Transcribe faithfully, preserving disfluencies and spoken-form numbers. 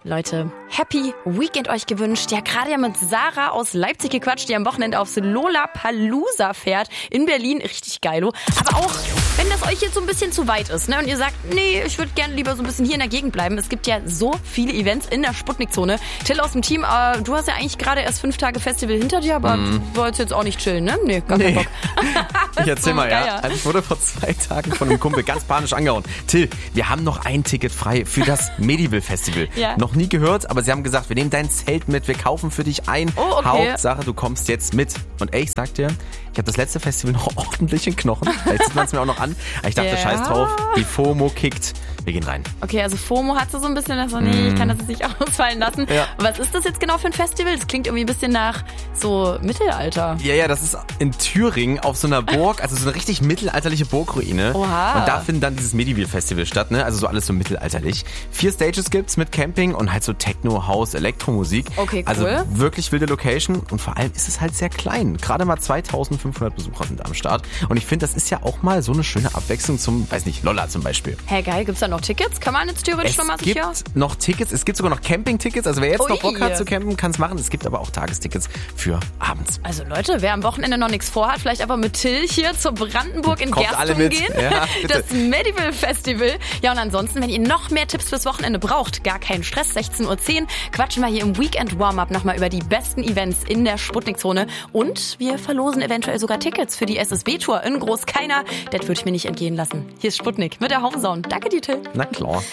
Leute, Happy Weekend euch gewünscht. Ja, gerade ja mit Sarah aus Leipzig gequatscht, die am Wochenende aufs Lollapalooza fährt in Berlin. Richtig geilo. Aber auch, wenn das euch jetzt so ein bisschen zu weit ist, ne, und ihr sagt, nee, ich würde gerne lieber so ein bisschen hier in der Gegend bleiben. Es gibt ja so viele Events in der Sputnik-Zone. Till aus dem Team, äh, du hast ja eigentlich gerade erst fünf Tage Festival hinter dir, aber mm. du wolltest jetzt auch nicht chillen, ne? Nee, gar keinen Bock. Ich erzähl so mal, geil. ja. Also ich wurde vor zwei Tagen von einem Kumpel ganz panisch angehauen. Till, wir haben noch ein Ticket frei für das Medieval Festival. Ja. Noch nie gehört, aber sie haben gesagt, wir nehmen dein Zelt mit, wir kaufen für dich ein. Oh, okay. Hauptsache, du kommst jetzt mit. Und ey, ich sag dir, ich habe das letzte Festival noch ordentlich in Knochen. Vielleicht sieht man es mir auch noch an. Aber ich dachte, Ja. scheiß drauf, die FOMO kickt. Wir gehen rein. Okay, also FOMO hat so ein bisschen, dass so, nee, ich kann das jetzt nicht ausfallen lassen. Ja. Was ist das jetzt genau für ein Festival? Das klingt irgendwie ein bisschen nach so Mittelalter. Ja, ja, das ist in Thüringen auf so einer Burg, also so eine richtig mittelalterliche Burgruine. Oha. Und da findet dann dieses Medieval Festival statt, ne? Also so alles so mittelalterlich. Vier Stages gibt's mit Camping und halt so Techno, House, Elektromusik. Okay, cool. Also wirklich wilde Location und vor allem ist es halt sehr klein. Gerade mal zweitausendfünfhundert Besucher sind am Start. Und ich finde, das ist ja auch mal so eine schöne Abwechslung zum, weiß nicht, Lolla zum Beispiel. Hey, geil, gibt's da noch Tickets? Kann man jetzt theoretisch Es schon mal gibt sicher? noch Tickets, es gibt sogar noch Camping-Tickets. Also wer jetzt Ui. noch Bock hat zu campen, kann es machen. Es gibt aber auch Tagestickets für abends. Also Leute, wer am Wochenende noch nichts vorhat, vielleicht einfach mit Till hier zur Brandenburg in Kommt alle Gerstungen mit. gehen. Ja, bitte. Das Medieval Festival. Ja, und ansonsten, wenn ihr noch mehr Tipps fürs Wochenende braucht, gar keinen Stress, sechzehn Uhr zehn, quatschen wir hier im Weekend Warm-Up nochmal über die besten Events in der Sputnik-Zone. Und wir verlosen eventuell sogar Tickets für die S S B-Tour in Großkeiner. Das würde ich mir nicht entgehen lassen. Hier ist Sputnik mit der Homezone. Danke dir, Till. Na klar.